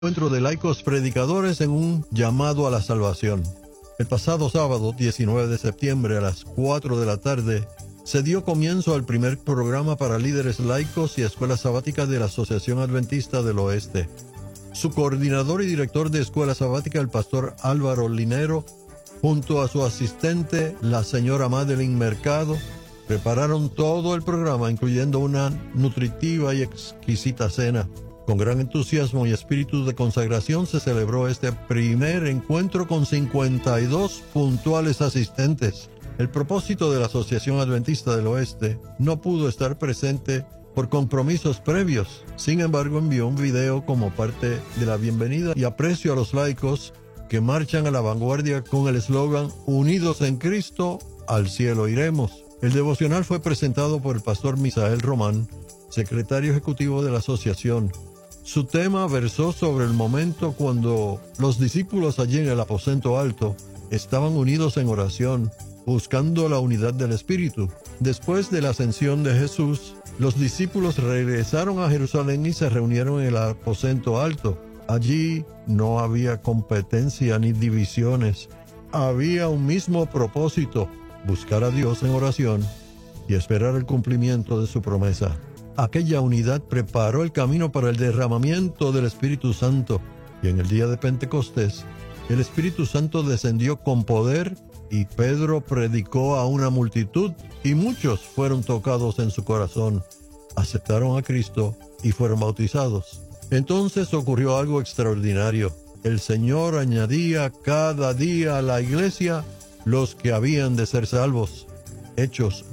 Encuentro de laicos predicadores en un llamado a la salvación. El pasado sábado, 19 de septiembre, a las 4 de la tarde, se dio comienzo al primer programa para líderes laicos y escuelas sabáticas de la Asociación Adventista del Oeste. Su coordinador y director de escuela sabática, el pastor Álvaro Linero, junto a su asistente, la señora Madeline Mercado, prepararon todo el programa, incluyendo una nutritiva y exquisita cena. Con gran entusiasmo y espíritu de consagración se celebró este primer encuentro con 52 puntuales asistentes. El propósito de la Asociación Adventista del Oeste no pudo estar presente por compromisos previos. Sin embargo, envió un video como parte de la bienvenida y aprecio a los laicos que marchan a la vanguardia con el eslogan "Unidos en Cristo, al cielo iremos". El devocional fue presentado por el pastor Misael Román, secretario ejecutivo de la asociación. Su tema versó sobre el momento cuando los discípulos allí en el aposento alto estaban unidos en oración, buscando la unidad del Espíritu. Después de la ascensión de Jesús, los discípulos regresaron a Jerusalén y se reunieron en el aposento alto. Allí no había competencia ni divisiones. Había un mismo propósito: buscar a Dios en oración y esperar el cumplimiento de su promesa. Aquella unidad preparó el camino para el derramamiento del Espíritu Santo, y en el día de Pentecostés, el Espíritu Santo descendió con poder y Pedro predicó a una multitud y muchos fueron tocados en su corazón, aceptaron a Cristo y fueron bautizados. Entonces ocurrió algo extraordinario. El Señor añadía cada día a la iglesia los que habían de ser salvos. Hechos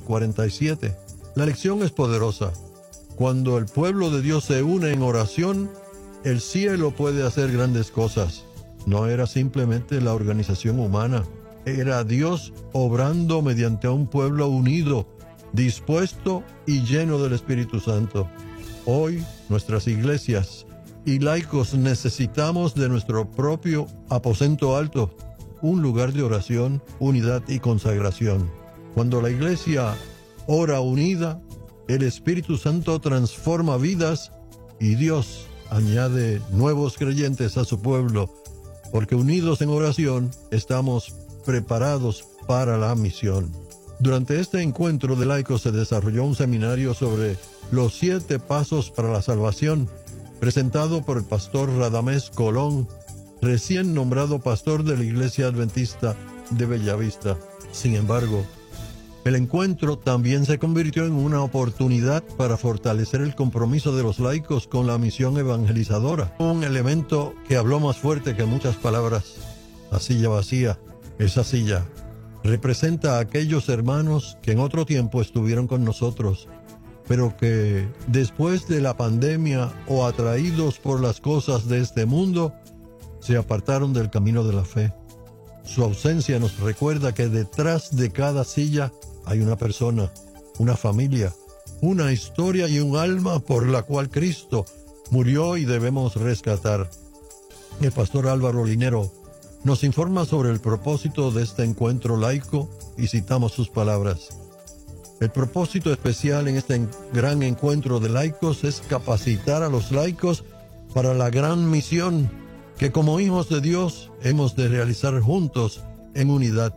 2:47. La lección es poderosa. Cuando el pueblo de Dios se une en oración, el cielo puede hacer grandes cosas. No era simplemente la organización humana, era Dios obrando mediante un pueblo unido, dispuesto y lleno del Espíritu Santo. Hoy, nuestras iglesias y laicos necesitamos de nuestro propio aposento alto, un lugar de oración, unidad y consagración. Cuando la iglesia ora unida, el Espíritu Santo transforma vidas y Dios añade nuevos creyentes a su pueblo, porque unidos en oración estamos preparados para la misión. Durante este encuentro de laicos se desarrolló un seminario sobre los 7 pasos para la salvación, presentado por el pastor Radamés Colón, recién nombrado pastor de la Iglesia Adventista de Bellavista. Sin embargo, el encuentro también se convirtió en una oportunidad para fortalecer el compromiso de los laicos con la misión evangelizadora, un elemento que habló más fuerte que muchas palabras. La silla vacía, esa silla, representa a aquellos hermanos que en otro tiempo estuvieron con nosotros, pero que después de la pandemia o atraídos por las cosas de este mundo, se apartaron del camino de la fe. Su ausencia nos recuerda que detrás de cada silla hay una persona, una familia, una historia y un alma por la cual Cristo murió y debemos rescatar. El pastor Álvaro Linero nos informa sobre el propósito de este encuentro laico y citamos sus palabras. El propósito especial en este gran encuentro de laicos es capacitar a los laicos para la gran misión que como hijos de Dios hemos de realizar juntos en unidad,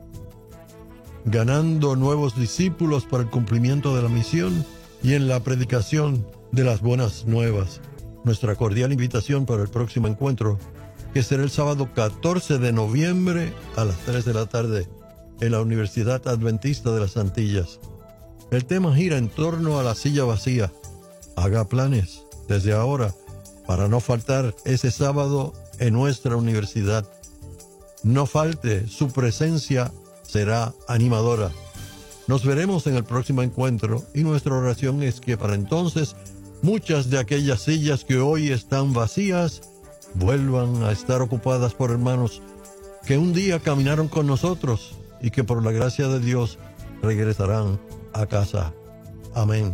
ganando nuevos discípulos para el cumplimiento de la misión y en la predicación de las buenas nuevas. Nuestra cordial invitación para el próximo encuentro, que será el sábado 14 de noviembre a las 3 de la tarde en la Universidad Adventista de las Antillas. El tema gira en torno a la silla vacía. Haga planes desde ahora para no faltar ese sábado en nuestra universidad. No falte, su presencia será animadora. Nos veremos en el próximo encuentro y nuestra oración es que para entonces muchas de aquellas sillas que hoy están vacías vuelvan a estar ocupadas por hermanos que un día caminaron con nosotros y que por la gracia de Dios regresarán a casa. Amén.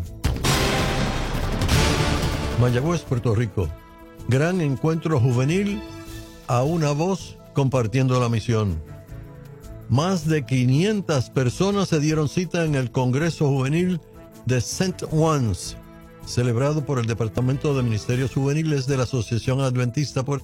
Mayagüez, Puerto Rico. Gran encuentro juvenil a una voz compartiendo la misión. Más de 500 personas se dieron cita en el Congreso Juvenil de St. Juan's celebrado por el Departamento de Ministerios Juveniles de la Asociación Adventista